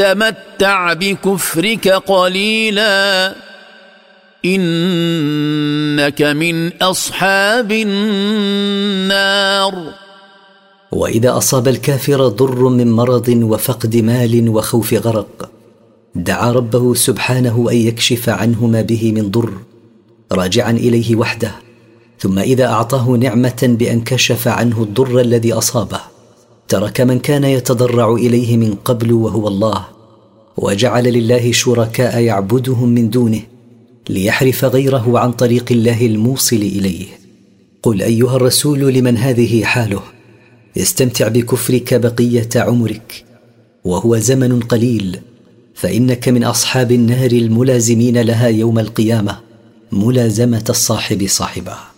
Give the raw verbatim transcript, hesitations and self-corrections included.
تمتع بكفرك قليلا إنك من أصحاب النار. وإذا أصاب الكافر ضر من مرض وفقد مال وخوف غرق دعا ربه سبحانه أن يكشف عنه ما به من ضر راجعا إليه وحده، ثم إذا أعطاه نعمة بأن كشف عنه الضر الذي أصابه ترك من كان يتضرع إليه من قبل وهو الله، وجعل لله شركاء يعبدهم من دونه ليحرف غيره عن طريق الله الموصل إليه. قل أيها الرسول لمن هذه حاله: استمتع بكفرك بقية عمرك وهو زمن قليل، فإنك من أصحاب النار الملازمين لها يوم القيامة ملازمة الصاحب صاحبه.